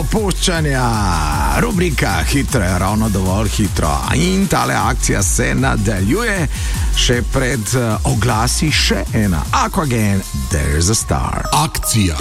popuščanja, rubrika hitro je ravno dovolj hitro in tale akcija se nadaljuje. Še pred oglasi še ena Aquagen, There's a Star. Akcija.